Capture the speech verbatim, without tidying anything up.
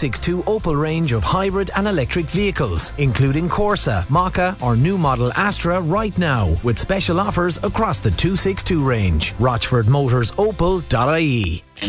sixty-two Opel range of hybrid and electric vehicles, including Corsa, Mokka or new model Astra right now, with special offers across the two sixty-two range. rochford motors opel dot I E.